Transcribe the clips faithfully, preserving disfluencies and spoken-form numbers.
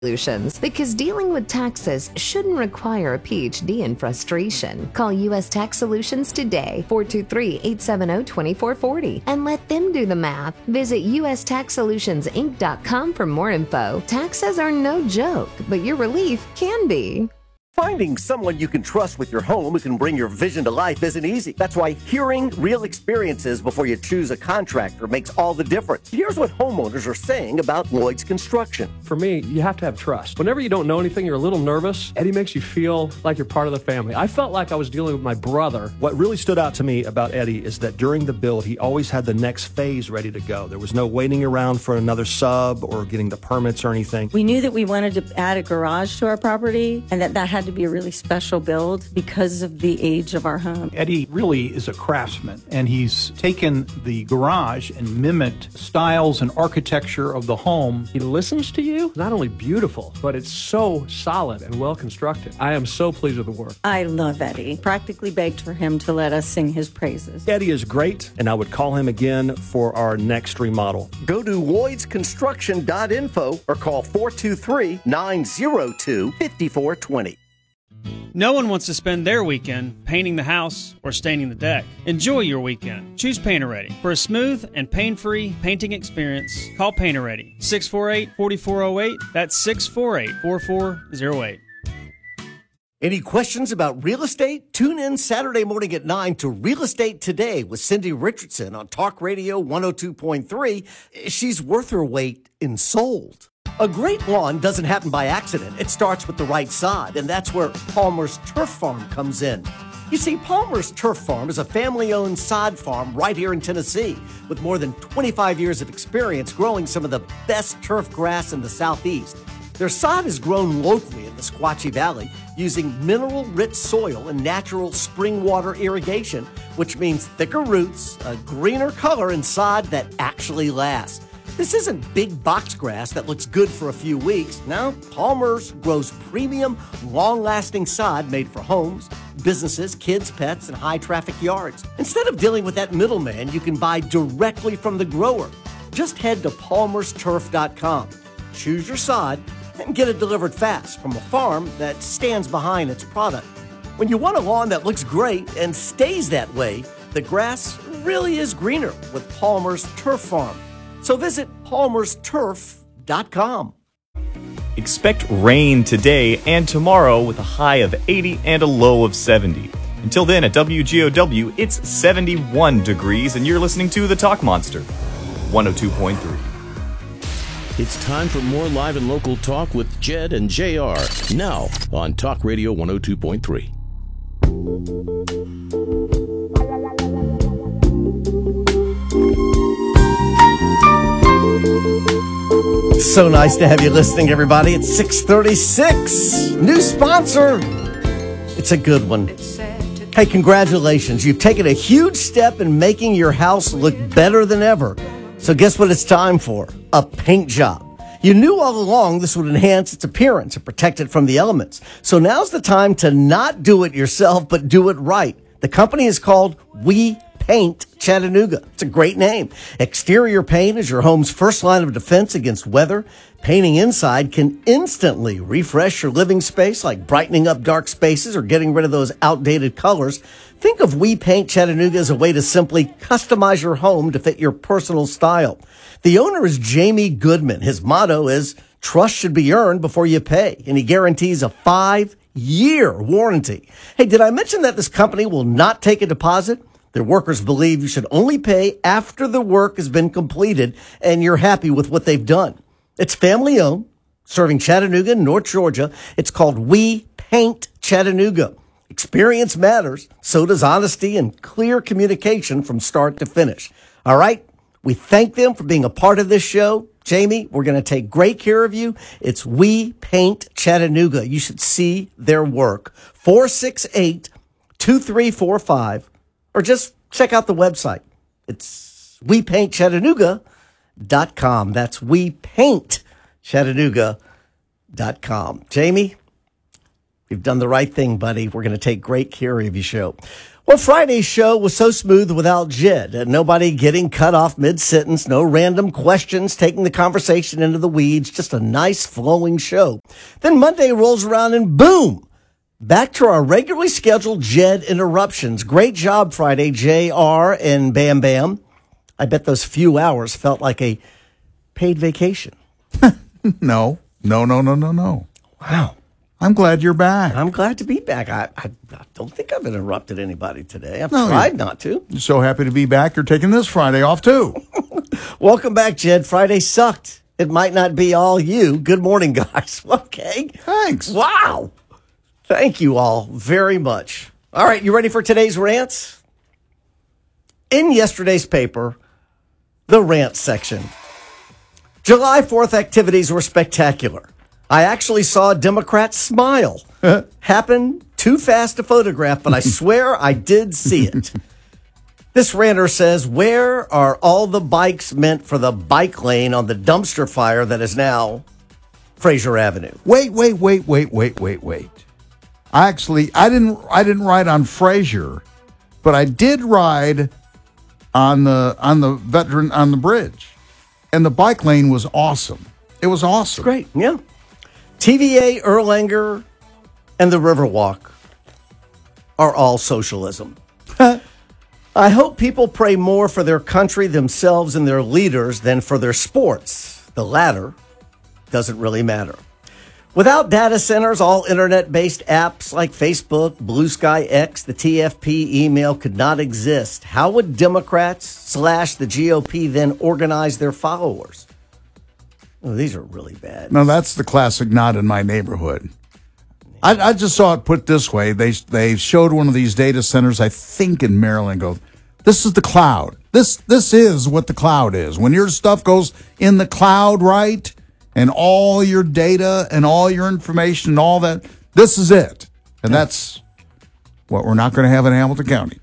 Solutions, because dealing with taxes shouldn't require a P H D in frustration. Call U S Tax Solutions today, four two three, eight seven zero, two four four zero, and let them do the math. Visit U S tax solutions inc dot com for more info. Taxes are no joke, but your relief can be. Finding someone you can trust with your home who can bring your vision to life isn't easy. That's why hearing real experiences before you choose a contractor makes all the difference. Here's what homeowners are saying about Lloyd's Construction. For me, you have to have trust. Whenever you don't know anything, you're a little nervous. Eddie makes you feel like you're part of the family. I felt like I was dealing with my brother. What really stood out to me about Eddie is that during the build, he always had the next phase ready to go. There was no waiting around for another sub or getting the permits or anything. We knew that we wanted to add a garage to our property and that that had to be a really special build because of the age of our home. Eddie really is a craftsman, and he's taken the garage and mimicked styles and architecture of the home. He listens to you. Not only beautiful, but it's so solid and well constructed. I am so pleased with the work. I love Eddie. Practically begged for him to let us sing his praises. Eddie is great, and I would call him again for our next remodel. Go to lloyds construction dot info or call four two three, nine zero two, five four two zero. No one wants to spend their weekend painting the house or staining the deck. Enjoy your weekend. Choose Painter Ready. For a smooth and pain-free painting experience, call Painter Ready. six four eight, four four zero eight. That's six four eight, four four zero eight. Any questions about real estate? Tune in Saturday morning at nine to Real Estate Today with Cindy Richardson on Talk Radio one oh two point three. She's worth her weight in sold. A great lawn doesn't happen by accident. It starts with the right sod, and that's where Palmer's Turf Farm comes in. You see, Palmer's Turf Farm is a family-owned sod farm right here in Tennessee with more than twenty-five years of experience growing some of the best turf grass in the Southeast. Their sod is grown locally in the Squatchy Valley using mineral-rich soil and natural spring water irrigation, which means thicker roots, a greener color, and sod that actually lasts. This isn't big box grass that looks good for a few weeks. No, Palmer's grows premium, long-lasting sod made for homes, businesses, kids, pets, and high-traffic yards. Instead of dealing with that middleman, you can buy directly from the grower. Just head to palmers turf dot com, choose your sod, and get it delivered fast from a farm that stands behind its product. When you want a lawn that looks great and stays that way, the grass really is greener with Palmer's Turf Farm. So visit palmers turf dot com. Expect rain today and tomorrow with a high of eighty and a low of seventy. Until then, at W G O W, it's seventy-one degrees, and you're listening to The Talk Monster, one oh two point three. It's time for more live and local talk with Jed and J R. Now on Talk Radio one oh two point three. So nice to have you listening, everybody. It's six thirty-six. New sponsor. It's a good one. Hey, congratulations. You've taken a huge step in making your house look better than ever. So guess what it's time for? A paint job. You knew all along this would enhance its appearance and protect it from the elements. So now's the time to not do it yourself, but do it right. The company is called We Paint Chattanooga. It's a great name. Exterior paint is your home's first line of defense against weather. Painting inside can instantly refresh your living space, like brightening up dark spaces or getting rid of those outdated colors. Think of We Paint Chattanooga as a way to simply customize your home to fit your personal style. The owner is Jamie Goodman. His motto is, trust should be earned before you pay, and he guarantees a five-year warranty. Hey, did I mention that this company will not take a deposit? Their workers believe you should only pay after the work has been completed and you're happy with what they've done. It's family-owned, serving Chattanooga and North Georgia. It's called We Paint Chattanooga. Experience matters, so does honesty and clear communication from start to finish. All right? We thank them for being a part of this show. Jamie, we're going to take great care of you. It's We Paint Chattanooga. You should see their work. four six eight, two three four five. Or just check out the website. It's we paint chattanooga dot com. That's we paint chattanooga dot com. Jamie, you've done the right thing, buddy. We're going to take great care of your show. Well, Friday's show was so smooth without Jed. Uh, nobody getting cut off mid-sentence, no random questions, taking the conversation into the weeds, just a nice flowing show. Then Monday rolls around and boom, back to our regularly scheduled Jed interruptions. Great job Friday, J R and Bam Bam. I bet those few hours felt like a paid vacation. No, no, no, no, no, no. Wow. I'm glad you're back. I'm glad to be back. I, I, I don't think I've interrupted anybody today. I've No, tried you- not to. You're so happy to be back. You're taking this Friday off, too. Welcome back, Jed. Friday sucked. It might not be all you. Good morning, guys. Okay. Thanks. Wow. Thank you all very much. All right, you ready for today's rants? In yesterday's paper, the rant section. July fourth activities were spectacular. I actually saw a Democrat smile. Happened too fast to photograph, but I swear I did see it. This ranter says, where are all the bikes meant for the bike lane on the dumpster fire that is now Fraser Avenue? Wait, wait, wait, wait, wait, wait, wait. I actually, I didn't, I didn't ride on Fraser, but I did ride on the on the veteran on the bridge, and the bike lane was awesome. It was awesome. Great, yeah. T V A, Erlanger, and the Riverwalk are all socialism. I hope people pray more for their country, themselves, and their leaders than for their sports. The latter doesn't really matter. Without data centers, all internet-based apps like Facebook, Blue Sky X, the T F P email could not exist. How would Democrats slash the G O P then organize their followers? Oh, these are really bad. No, that's the classic not in my neighborhood. I, I just saw it put this way. They they showed one of these data centers, I think in Maryland, go, this is the cloud. This this is what the cloud is. When your stuff goes in the cloud, right, and all your data and all your information and all that, this is it. And that's what we're not going to have in Hamilton County.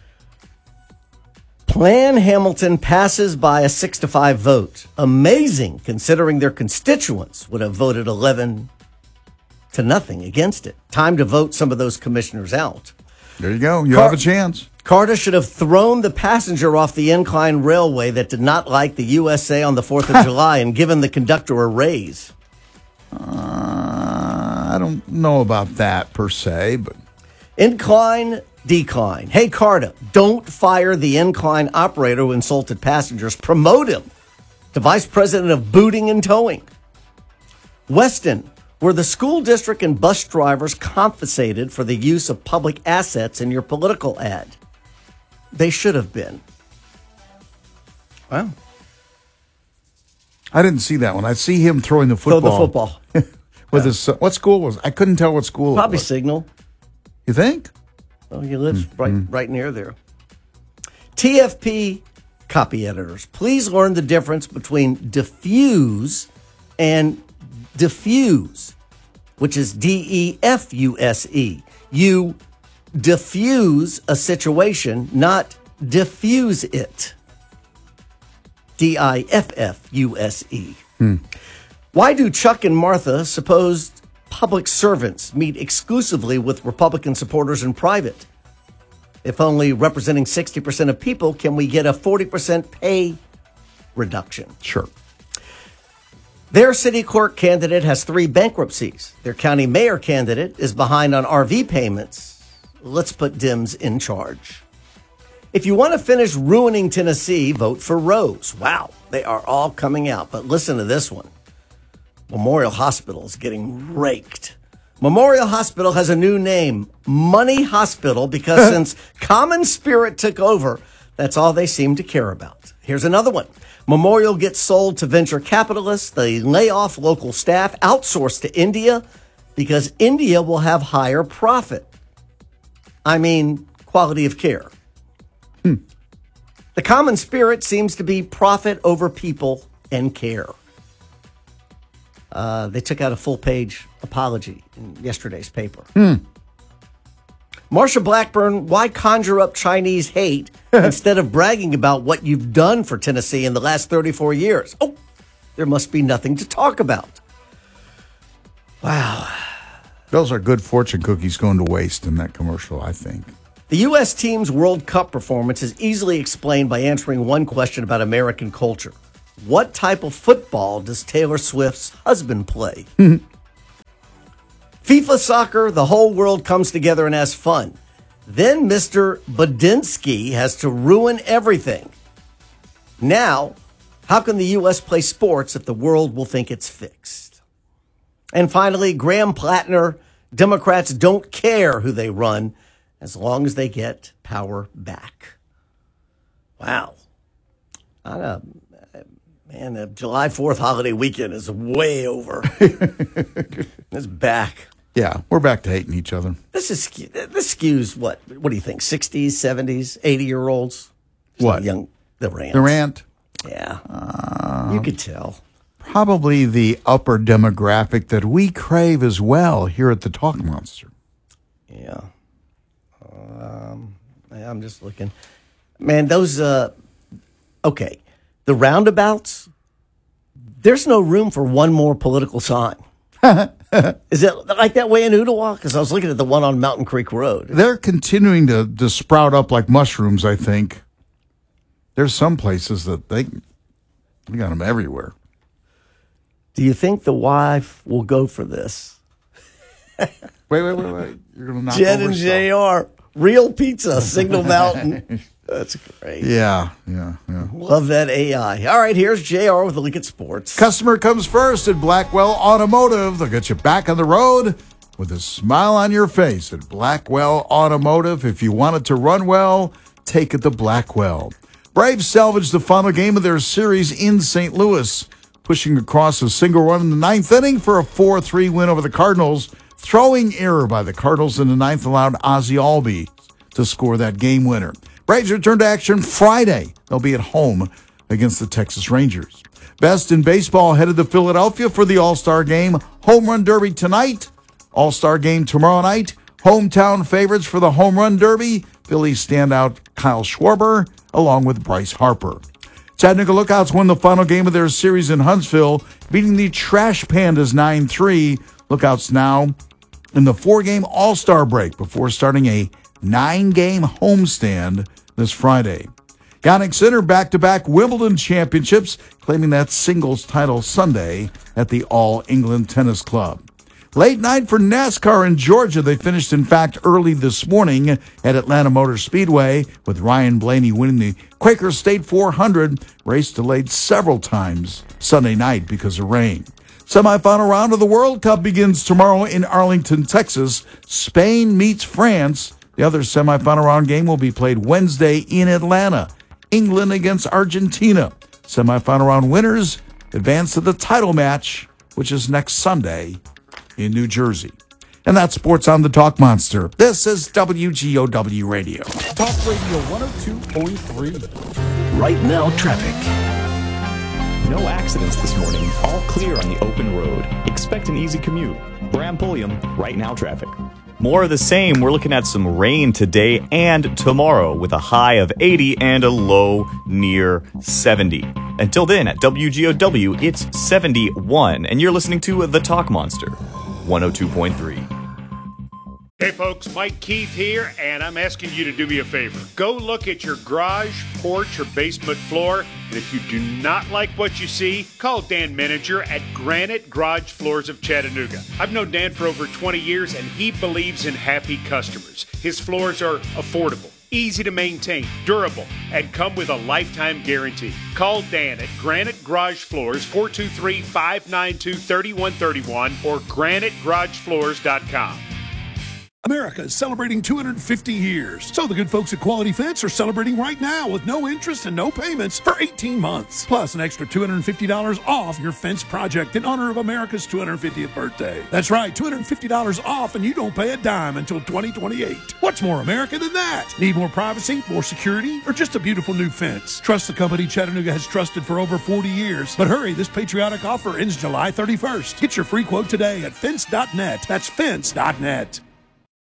Plan Hamilton passes by a six to five vote. Amazing, considering their constituents would have voted eleven to nothing against it. Time to vote some of those commissioners out. There you go. You Car- have a chance. Carter should have thrown the passenger off the incline railway that did not like the U S A on the fourth of July and given the conductor a raise. Uh, I don't know about that per se, but Incline, decline. Hey, Carter, don't fire the incline operator who insulted passengers. Promote him to vice president of booting and towing. Weston, were the school district and bus drivers compensated for the use of public assets in your political ad? They should have been. Wow. I didn't see that one. I see him throwing the Throw football. the football. With his, uh, what school was? I couldn't tell what school Probably it was. Signal. You think? Oh, he lives right right near there. T F P copy editors, please learn the difference between diffuse and diffuse, which is D E F U S E. You diffuse a situation, not diffuse it. D I F F U S E. Hmm. Why do Chuck and Martha, supposed public servants, meet exclusively with Republican supporters in private? If only representing sixty percent of people, can we get a forty percent pay reduction? Sure. Their city clerk candidate has three bankruptcies. Their county mayor candidate is behind on R V payments. Let's put Dems in charge. If you want to finish ruining Tennessee, vote for Rose. Wow, they are all coming out. But listen to this one. Memorial Hospital is getting raked. Memorial Hospital has a new name, Money Hospital, because since Common Spirit took over, that's all they seem to care about. Here's another one. Memorial gets sold to venture capitalists. They lay off local staff, outsource to India, because India will have higher profit. I mean, quality of care. Hmm. The common spirit seems to be profit over people and care. Uh, they took out a full-page apology in yesterday's paper. Hmm. Marsha Blackburn, why conjure up Chinese hate instead of bragging about what you've done for Tennessee in the last thirty-four years? Oh, there must be nothing to talk about. Wow. Those are good fortune cookies going to waste in that commercial, I think. The U S team's World Cup performance is easily explained by answering one question about American culture. What type of football does Taylor Swift's husband play? FIFA soccer, the whole world comes together and has fun. Then Mister Budinsky has to ruin everything. Now, how can the U S play sports if the world will think it's fixed? And finally, Graham Plattner, Democrats don't care who they run as long as they get power back. Wow. I know, man, the July fourth holiday weekend is way over. It's back. Yeah, we're back to hating each other. This is this skews what? What do you think? sixties, seventies, eighty-year-olds? What? Young, the rant. The rant? Yeah. Uh, you could tell. Probably the upper demographic that we crave as well here at the Talk Monster. Yeah. Um, I'm just looking. Man, those, uh, okay, the roundabouts, there's no room for one more political sign. Is it like that way in Ooltewah? Because I was looking at the one on Mountain Creek Road. They're continuing to, to sprout up like mushrooms, I think. There's some places that they, they got them everywhere. Do you think the wife will go for this? wait, wait, wait, wait. You're going to knock Jed over and stuff. J R, real pizza, Signal Mountain. That's great. Yeah, yeah, yeah. Love that A I. All right, here's J R with a look at sports. Customer comes first at Blackwell Automotive. They'll get you back on the road with a smile on your face at Blackwell Automotive. If you want it to run well, take it to Blackwell. Braves salvaged the final game of their series in Saint Louis, pushing across a single run in the ninth inning for a four three win over the Cardinals. Throwing error by the Cardinals in the ninth allowed Ozzie Albies to score that game winner. Braves return to action Friday. They'll be at home against the Texas Rangers. Best in baseball headed to Philadelphia for the All-Star Game. Home Run Derby tonight. All-Star Game tomorrow night. Hometown favorites for the Home Run Derby. Phillies standout Kyle Schwarber along with Bryce Harper. Chattanooga Lookouts won the final game of their series in Huntsville, beating the Trash Pandas nine three. Lookouts now in the four-game All-Star break before starting a nine-game homestand this Friday. Yonex Center back-to-back Wimbledon championships, claiming that singles title Sunday at the All England Tennis Club. Late night for NASCAR in Georgia. They finished, in fact, early this morning at Atlanta Motor Speedway, with Ryan Blaney winning the Quaker State four hundred, race delayed several times Sunday night because of rain. Semifinal round of the World Cup begins tomorrow in Arlington, Texas. Spain meets France. The other semifinal round game will be played Wednesday in Atlanta. England against Argentina. Semifinal round winners advance to the title match, which is next Sunday in New Jersey. And that's Sports on the Talk Monster. This is W G O W Radio. Talk Radio one oh two point three. Right now, traffic. No accidents this morning. All clear on the open road. Expect an easy commute. Bram Pulliam, Right Now Traffic. More of the same. We're looking at some rain today and tomorrow with a high of eighty and a low near seventy. Until then, at W G O W, it's seventy-one. And you're listening to The Talk Monster, one oh two point three. Hey folks, Mike Keith here, and I'm asking you to do me a favor. Go look at your garage, porch, or basement floor, and if you do not like what you see, call Dan Meninger at Granite Garage Floors of Chattanooga. I've known Dan for over twenty years, and he believes in happy customers. His floors are affordable, easy to maintain, durable, and come with a lifetime guarantee. Call Dan at Granite Garage Floors, four two three, five nine two, three one three one, or granite garage floors dot com. America is celebrating two hundred fifty years. So the good folks at Quality Fence are celebrating right now with no interest and no payments for eighteen months. Plus an extra two hundred fifty dollars off your fence project in honor of America's two hundred fiftieth birthday. That's right, two hundred fifty dollars off and you don't pay a dime until twenty twenty-eight. What's more America than that? Need more privacy, more security, or just a beautiful new fence? Trust the company Chattanooga has trusted for over forty years. But hurry, this patriotic offer ends July thirty-first. Get your free quote today at fence dot net. That's fence dot net.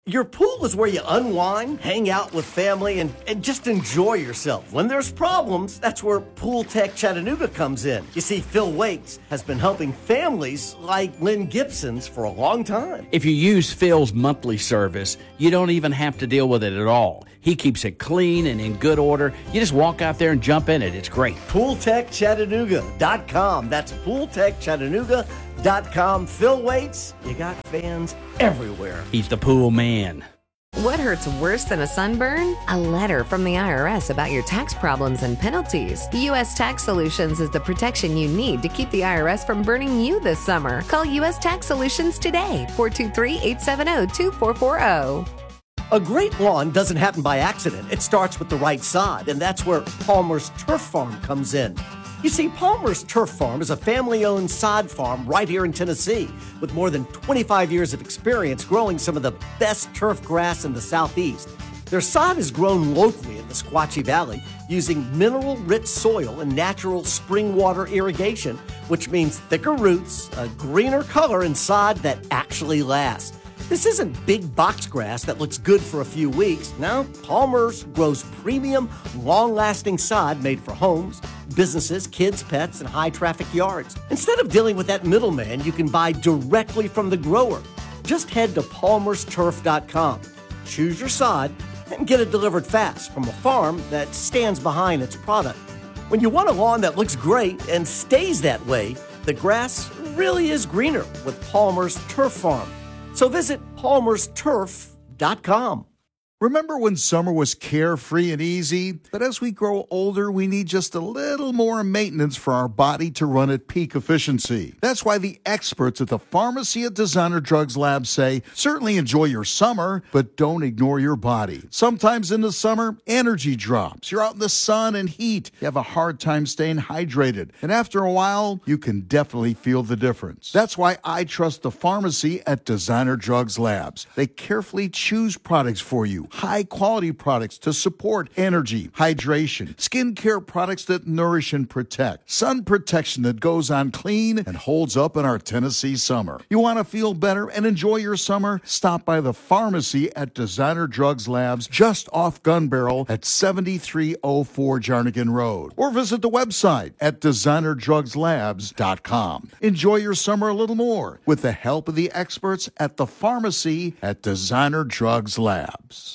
Your pool is where you unwind, hang out with family, and, and just enjoy yourself. When there's problems, that's where Pool Tech Chattanooga comes in. You see, Phil Wakes has been helping families like Lynn Gibson's for a long time. If you use Phil's monthly service, you don't even have to deal with it at all. He keeps it clean and in good order. You just walk out there and jump in it. It's great. Pool Tech Chattanooga dot com. That's Pool Tech Chattanooga dot com. Phil Waits, you got fans everywhere. He's the pool man. What hurts worse than a sunburn? A letter from the I R S about your tax problems and penalties. U S Tax Solutions is the protection you need to keep the I R S from burning you this summer. Call U S Tax Solutions today, four two three, eight seven zero, two four four zero. A great lawn doesn't happen by accident. It starts with the right sod, and that's where Palmer's Turf Farm comes in. You see, Palmer's Turf Farm is a family-owned sod farm right here in Tennessee with more than twenty-five years of experience growing some of the best turf grass in the Southeast. Their sod is grown locally in the Squatchy Valley using mineral-rich soil and natural spring water irrigation, which means thicker roots, a greener color, and sod that actually lasts. This isn't big box grass that looks good for a few weeks. No, Palmer's grows premium, long-lasting sod made for homes, businesses, kids, pets, and high-traffic yards. Instead of dealing with that middleman, you can buy directly from the grower. Just head to palmers turf dot com, choose your sod, and get it delivered fast from a farm that stands behind its product. When you want a lawn that looks great and stays that way, the grass really is greener with Palmer's Turf Farm. So visit palmers turf dot com. Remember when summer was carefree and easy? But as we grow older, we need just a little more maintenance for our body to run at peak efficiency. That's why the experts at the pharmacy at Designer Drugs Lab say, certainly enjoy your summer, but don't ignore your body. Sometimes in the summer, energy drops. You're out in the sun and heat. You have a hard time staying hydrated. And after a while, you can definitely feel the difference. That's why I trust the pharmacy at Designer Drugs Labs. They carefully choose products for you. High-quality products to support energy, hydration, skincare products that nourish and protect, sun protection that goes on clean and holds up in our Tennessee summer. You want to feel better and enjoy your summer? Stop by the pharmacy at Designer Drugs Labs just off Gun Barrel at seventy-three oh four Jarnigan Road. Or visit the website at designer drugs labs dot com. Enjoy your summer a little more with the help of the experts at the pharmacy at Designer Drugs Labs.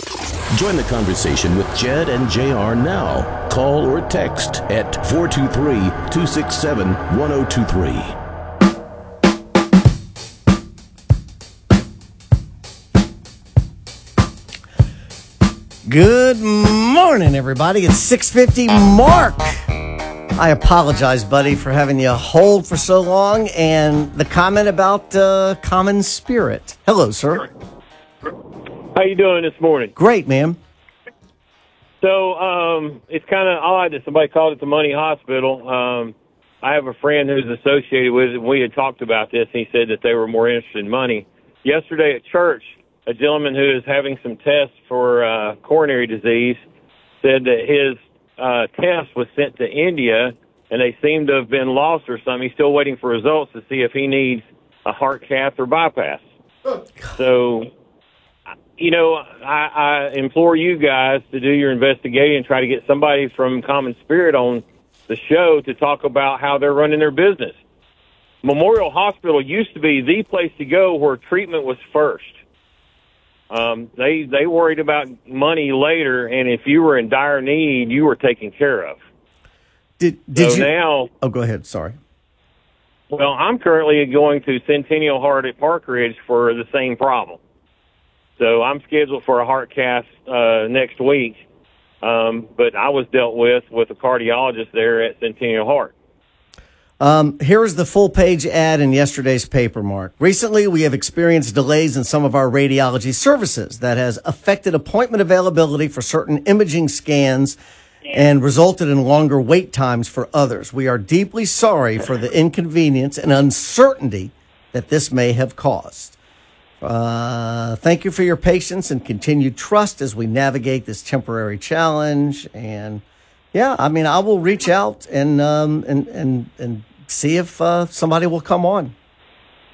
Join the conversation with Jed and J R now. Call or text at four two three, two six seven, one zero two three. Good morning, everybody. It's six fifty. Mark, I apologize, buddy, for having you hold for so long, and the comment about uh, common spirit. Hello, sir. How you doing this morning? Great, man. So um, it's kind of odd that somebody called it the Money Hospital. Um, I have a friend who's associated with it, and we had talked about this, and he said that they were more interested in money. Yesterday at church, a gentleman who is having some tests for uh, coronary disease said that his uh, test was sent to India, and they seem to have been lost or something. He's still waiting for results to see if he needs a heart cath or bypass. So... You know, I, I implore you guys to do your investigating and try to get somebody from Common Spirit on the show to talk about how they're running their business. Memorial Hospital used to be the place to go where treatment was first. Um, they they worried about money later, and if you were in dire need, you were taken care of. Did did so you? Now, oh, go ahead. Sorry. Well, I'm currently going to Centennial Heart at Park Ridge for the same problem. So I'm scheduled for a heart cath uh, next week, um, but I was dealt with with a cardiologist there at Centennial Heart. Um, here is the full-page ad in yesterday's paper, Mark. Recently, we have experienced delays in some of our radiology services that has affected appointment availability for certain imaging scans and resulted in longer wait times for others. We are deeply sorry for the inconvenience and uncertainty that this may have caused. Uh, thank you for your patience and continued trust as we navigate this temporary challenge. And yeah, I mean, I will reach out and um, and and and see if uh, somebody will come on.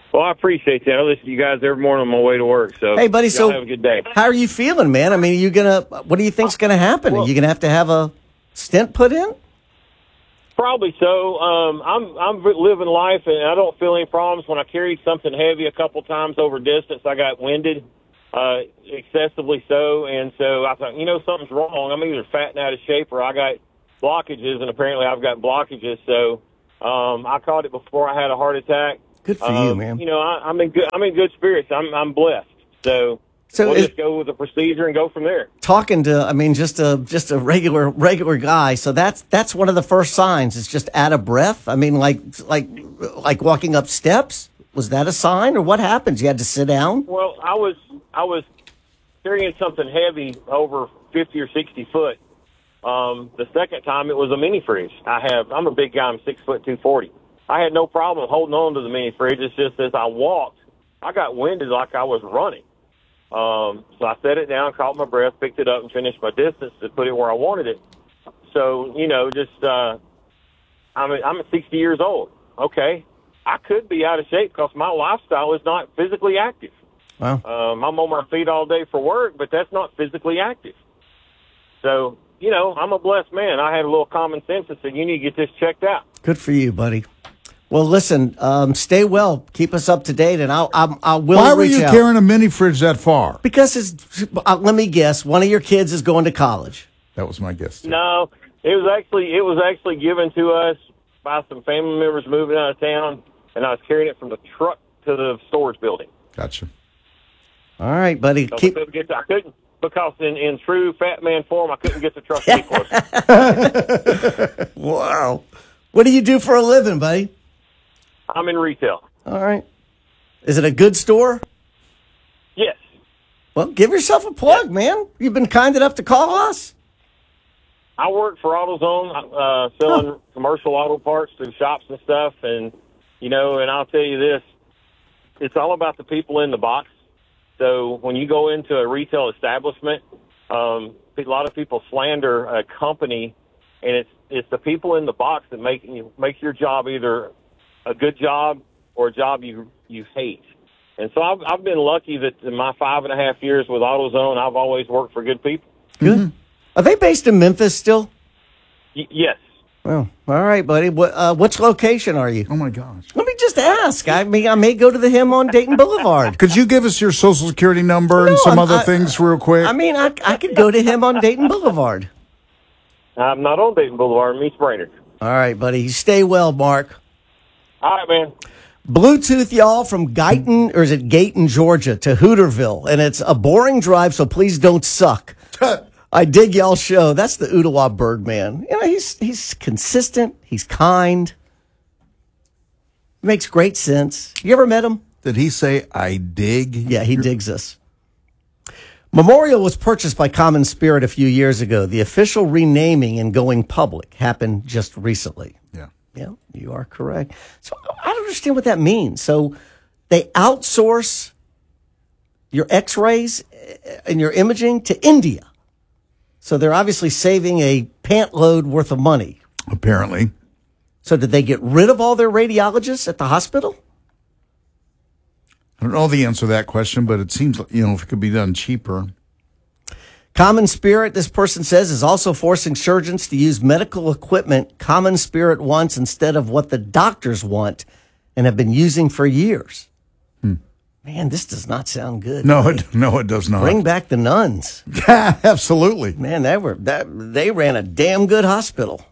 Well, I appreciate that. I listen to you guys every morning on my way to work. So, Hey, buddy, y'all so have a good day. How are you feeling, man? I mean, are you gonna? What do you think's going to happen? Are you going to have to have a stent put in? Probably so. Um, I'm I'm living life, and I don't feel any problems. When I carried something heavy a couple times over distance, I got winded, uh, excessively so, and so I thought, you know, something's wrong. I'm either fat and out of shape, or I got blockages, and apparently I've got blockages. So um, I caught it before I had a heart attack. Good for um, you, man. You know, I, I'm in good. I'm in good spirits. I'm I'm blessed. So, So we'll is- just go with the procedure and go from there. Talking to, I mean, just a just a regular regular guy. So that's that's one of the first signs. It's just out of breath. I mean, like like like walking up steps. Was that a sign, or what happened? You had to sit down? Well, I was I was carrying something heavy over fifty or sixty foot. Um, the second time it was a mini fridge. I have I'm a big guy. I'm six foot two forty. I had no problem holding on to the mini fridge. It's just as I walked, I got winded like I was running. Um, so I set it down, caught my breath, picked it up, and finished my distance to put it where I wanted it. So, you know, just, uh, I'm, I'm sixty years old. Okay. I could be out of shape because my lifestyle is not physically active. Wow. Um, I'm on my feet all day for work, but that's not physically active. So, you know, I'm a blessed man. I had a little common sense and said, you need to get this checked out. Good for you, buddy. Well, listen, um, stay well. Keep us up to date, and I'll, I'll, I will Why were reach you out. carrying a mini fridge that far? Because it's, uh, let me guess, one of your kids is going to college. That was my guess. No, it was actually it was actually given to us by some family members moving out of town, and I was carrying it from the truck to the storage building. Gotcha. All right, buddy. So Keep. I couldn't get to, I couldn't because in, in true fat man form, I couldn't get the truck any closer. Wow. What do you do for a living, buddy? I'm in retail. All right. Is it a good store? Yes. Well, give yourself a plug, man. You've been kind enough to call us. I work for AutoZone, uh, selling huh. commercial auto parts through shops and stuff, and you know, and I'll tell you this: it's all about the people in the box. So when you go into a retail establishment, um, a lot of people slander a company, and it's it's the people in the box that make you make your job either a good job or a job you you hate. And so I've I've been lucky that in my five and a half years with AutoZone, I've always worked for good people. Good. Mm-hmm. Are they based in Memphis still? Y- yes. Oh, all right, buddy. What uh, which location are you? Oh my gosh. Let me just ask. I mean, I may go to the Him on Dayton Boulevard. Could you give us your social security number No, and some I'm- other I- things real quick? I mean, I I could go to Him on Dayton Boulevard. I'm not on Dayton Boulevard. I'm East Brainerd. All right, buddy. Stay well, Mark. All right, man. Bluetooth, y'all, from Guyton, or is it Gayton, Georgia, to Hooterville. And it's a boring drive, so please don't suck. I dig y'all's show. That's the Ottawa Birdman. You know, he's he's consistent. He's kind. Makes great sense. You ever met him? Did he say, I dig? Yeah, he digs us. Memorial was purchased by Common Spirit a few years ago. The official renaming and going public happened just recently. Yeah. Yeah, you are correct. So I don't understand what that means. So they outsource your x-rays and your imaging to India. So they're obviously saving a pant load worth of money. Apparently. So did they get rid of all their radiologists at the hospital? I don't know the answer to that question, but it seems like, you know, if it could be done cheaper. Common Spirit, this person says, is also forcing surgeons to use medical equipment Common Spirit wants instead of what the doctors want and have been using for years. Hmm. Man, this does not sound good. No, it, no, it does not. Bring back the nuns. Yeah, absolutely. Man, they were that they ran a damn good hospital.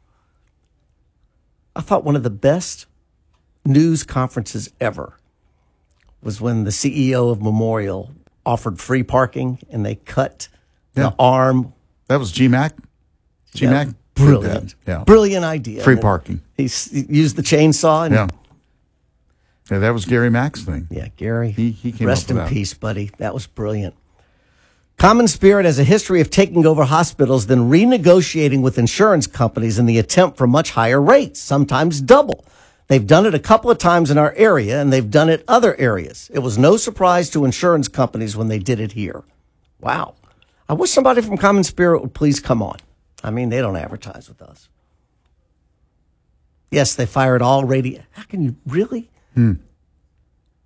I thought one of the best news conferences ever was when the C E O of Memorial offered free parking and they cut Yeah. the arm. That was G MAC? G MAC? Yeah, brilliant. Yeah. Brilliant idea. Free And then parking. He, s- he used the chainsaw. And Yeah. Yeah, that was Gary Mack's thing. Yeah, Gary. He, he came Rest up in with that. peace, buddy. That was brilliant. Common Spirit has a history of taking over hospitals, then renegotiating with insurance companies in the attempt for much higher rates, sometimes double. They've done it a couple of times in our area, and they've done it other areas. It was no surprise to insurance companies when they did it here. Wow. I wish somebody from Common Spirit would please come on. I mean, they don't advertise with us. Yes, they fired all radio. How can you really? Hmm.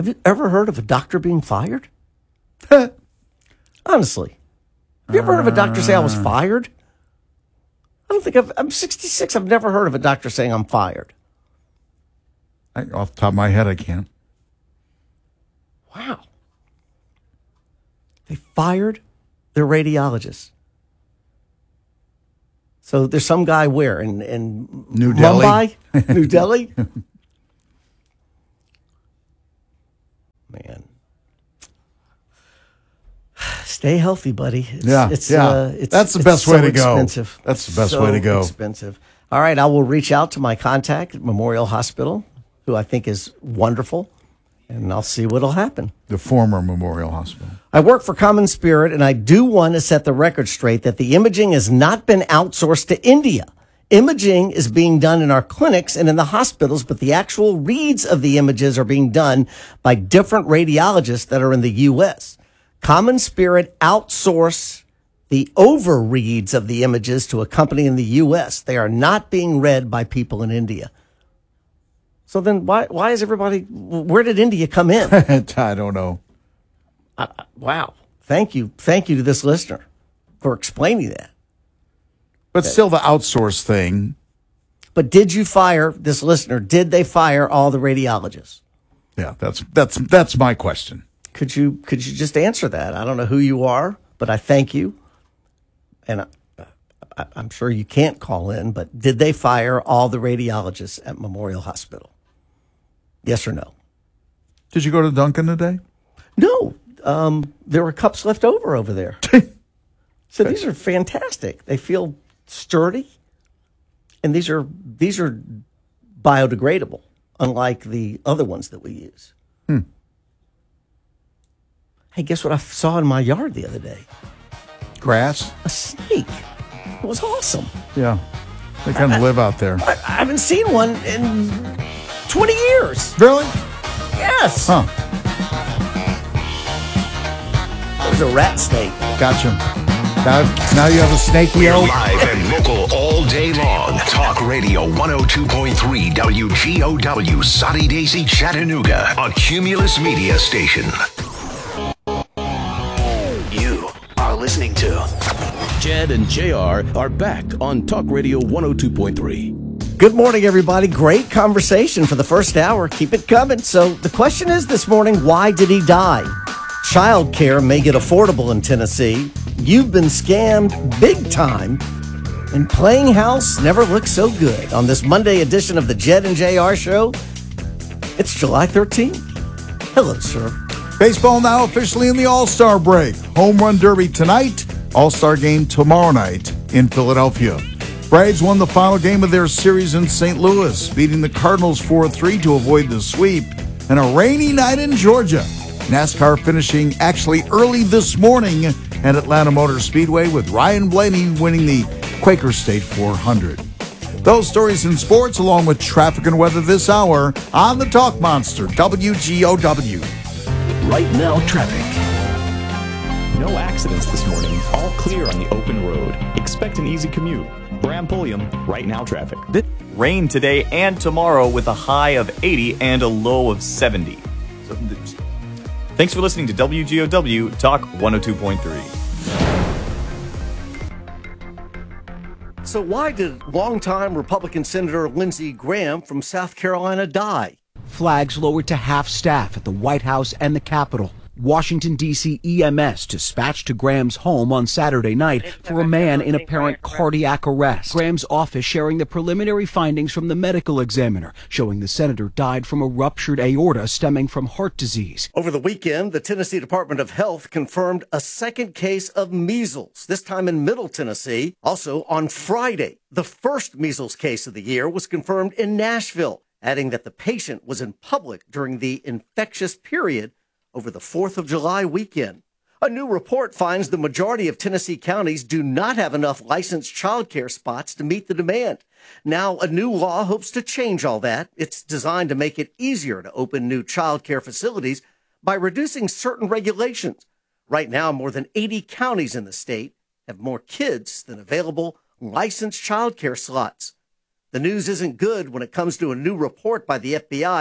Have you ever heard of a doctor being fired? Honestly. Have you ever heard of a doctor say I was fired? I don't think I've, I'm sixty-six. I've never heard of a doctor saying I'm fired. I, off the top of my head, I can't. Wow. They fired their radiologists. So there's some guy where? In, in New Delhi? Mumbai? New Delhi? Man. Stay healthy, buddy. It's, yeah, it's, yeah. Uh, it's, That's the it's best so way to go. Expensive. That's the best so way to go. Expensive. All right, I will reach out to my contact at Memorial Hospital, who I think is wonderful, and I'll see what'll happen. The former Memorial Hospital. I work for Common Spirit, and I do want to set the record straight that the imaging has not been outsourced to India. Imaging is being done in our clinics and in the hospitals, but the actual reads of the images are being done by different radiologists that are in the U S. Common Spirit outsource the over-reads of the images to a company in the U S. They are not being read by people in India. So then why why is everybody, where did India come in? I don't know. Uh, wow. Thank you. Thank you to this listener for explaining that. But still the outsource thing. But did you fire this listener? Did they fire all the radiologists? Yeah, that's that's that's my question. Could you could you just answer that? I don't know who you are, but I thank you. And I, I, I'm sure you can't call in, but did they fire all the radiologists at Memorial Hospital? Yes or no? Did you go to Dunkin' today? No. Um, there were cups left over over there. So these are fantastic. They feel sturdy, and these are these are biodegradable, unlike the other ones that we use. Hmm. Hey, guess what I saw in my yard the other day? Grass? A snake. It was awesome. Yeah. They kind of live out there. I, I haven't seen one in twenty years. Really? Yes. Huh. It was a rat snake. Gotcha. Now, now you have a snake We're wheel. live and local all day long. Talk Radio one oh two point three W G O W, Sunny Daisy, Chattanooga, a Cumulus Media station. You are listening to Jed and J R are back on Talk Radio one oh two point three. Good morning, everybody. Great conversation for the first hour. Keep it coming. So the question is this morning, why did he die? Child care may get affordable in Tennessee. You've been scammed big time. And playing house never looked so good. On this Monday edition of the Jed and J R Show, it's July thirteenth. Hello, sir. Baseball now officially in the All-Star break. Home Run Derby tonight. All-Star game tomorrow night in Philadelphia. Braves won the final game of their series in Saint Louis, beating the Cardinals four three to avoid the sweep. And a rainy night in Georgia. NASCAR finishing actually early this morning at Atlanta Motor Speedway with Ryan Blaney winning the Quaker State four hundred. Those stories in sports along with traffic and weather this hour on the Talk Monster, W G O W. Right now, traffic. No accidents this morning. All clear on the open road. Expect an easy commute. Bram Pulliam, right now traffic. Rain today and tomorrow with a high of eighty and a low of seventy. So, thanks for listening to W G O W Talk one oh two point three. So why did longtime Republican Senator Lindsey Graham from South Carolina die? Flags lowered to half staff at the White House and the Capitol. Washington, D C E M S dispatched to Graham's home on Saturday night for a man in apparent cardiac arrest. Graham's office sharing the preliminary findings from the medical examiner, showing the senator died from a ruptured aorta stemming from heart disease. Over the weekend, the Tennessee Department of Health confirmed a second case of measles, this time in Middle Tennessee. Also on Friday, the first measles case of the year was confirmed in Nashville, adding that the patient was in public during the infectious period over the fourth of July weekend. A new report finds the majority of Tennessee counties do not have enough licensed child care spots to meet the demand. Now, a new law hopes to change all that. It's designed to make it easier to open new child care facilities by reducing certain regulations. Right now, more than eighty counties in the state have more kids than available licensed child care slots. The news isn't good when it comes to a new report by the F B I.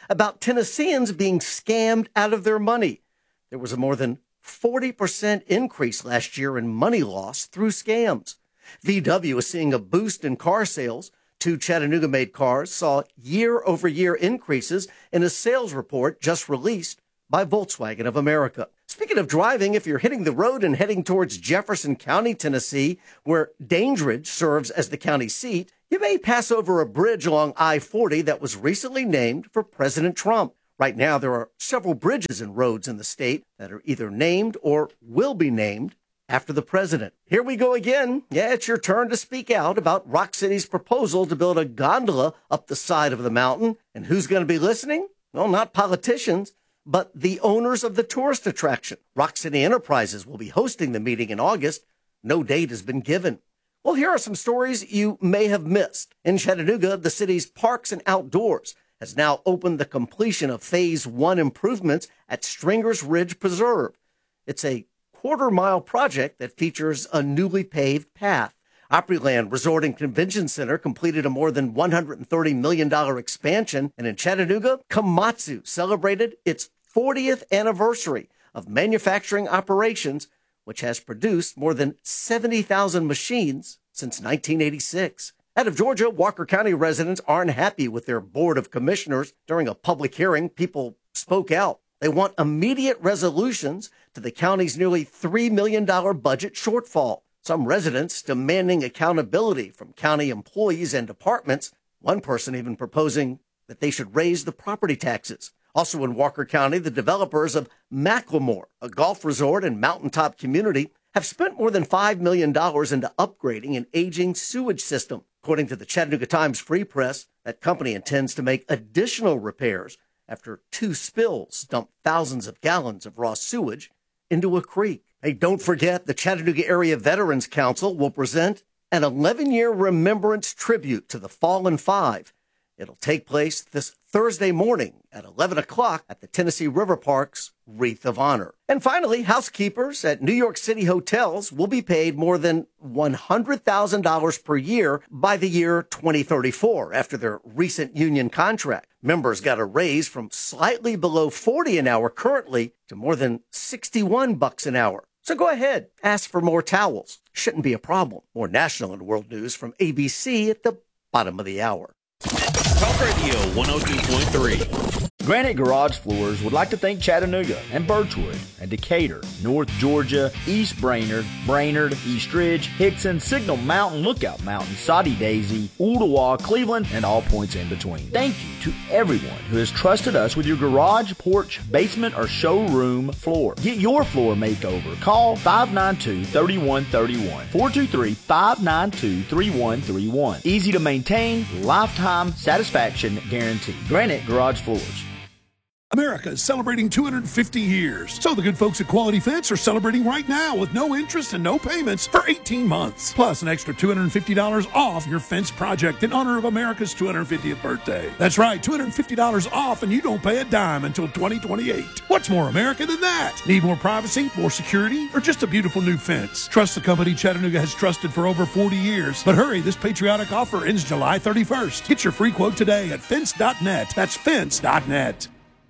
about Tennesseans being scammed out of their money. There was a more than forty percent increase last year in money loss through scams. V W is seeing a boost in car sales. Two Chattanooga-made cars saw year-over-year increases in a sales report just released by Volkswagen of America. Speaking of driving, if you're hitting the road and heading towards Jefferson County, Tennessee, where Dandridge serves as the county seat, you may pass over a bridge along I forty that was recently named for President Trump. Right now, there are several bridges and roads in the state that are either named or will be named after the president. Here we go again. Yeah, it's your turn to speak out about Rock City's proposal to build a gondola up the side of the mountain. And who's going to be listening? Well, not politicians, but the owners of the tourist attraction. Rock City Enterprises will be hosting the meeting in August. No date has been given. Well, here are some stories you may have missed. In Chattanooga, the city's Parks and Outdoors has now opened the completion of Phase One improvements at Stringer's Ridge Preserve. It's a quarter-mile project that features a newly paved path. Opryland Resort and Convention Center completed a more than one hundred thirty million dollars expansion. And in Chattanooga, Komatsu celebrated its fortieth anniversary of manufacturing operations, which has produced more than seventy thousand machines since nineteen eighty-six. Out of Georgia, Walker County residents aren't happy with their Board of Commissioners. During a public hearing, people spoke out. They want immediate resolutions to the county's nearly three million dollars budget shortfall. Some residents demanding accountability from county employees and departments. One person even proposing that they should raise the property taxes. Also in Walker County, the developers of Macklemore, a golf resort and mountaintop community, have spent more than five million dollars into upgrading an aging sewage system. According to the Chattanooga Times Free Press, that company intends to make additional repairs after two spills dumped thousands of gallons of raw sewage into a creek. Hey, don't forget, the Chattanooga Area Veterans Council will present an eleven-year remembrance tribute to the Fallen Five. It'll take place this Thursday morning at eleven o'clock at the Tennessee River Park's Wreath of Honor. And finally, housekeepers at New York City hotels will be paid more than one hundred thousand dollars per year by the year twenty thirty-four after their recent union contract. Members got a raise from slightly below forty an hour currently to more than sixty-one bucks an hour. So go ahead, ask for more towels. Shouldn't be a problem. More national and world news from A B C at the bottom of the hour. Talk Radio one oh two point three. Granite Garage Floors would like to thank Chattanooga and Birchwood and Decatur, North Georgia, East Brainerd, Brainerd, East Ridge, Hickson, Signal Mountain, Lookout Mountain, Soddy Daisy, Ooltewah, Cleveland, and all points in between. Thank you to everyone who has trusted us with your garage, porch, basement, or showroom floor. Get your floor makeover. Call five nine two, three one three one, four two three, five nine two, three one three one. Easy to maintain, lifetime satisfaction guarantee. Granite Garage Floors. America is celebrating two hundred fifty years. So the good folks at Quality Fence are celebrating right now with no interest and no payments for eighteen months. Plus an extra two hundred fifty dollars off your fence project in honor of America's two hundred fiftieth birthday. That's right, two hundred fifty dollars off and you don't pay a dime until twenty twenty-eight. What's more America than that? Need more privacy, more security, or just a beautiful new fence? Trust the company Chattanooga has trusted for over forty years. But hurry, this patriotic offer ends July thirty-first. Get your free quote today at fence dot net. That's fence dot net.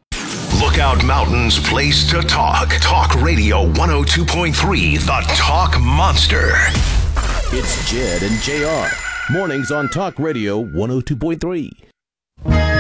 Lookout Mountain's place to talk. Talk Radio one oh two point three, the Talk Monster. It's Jed and J R. Mornings on Talk Radio one oh two point three.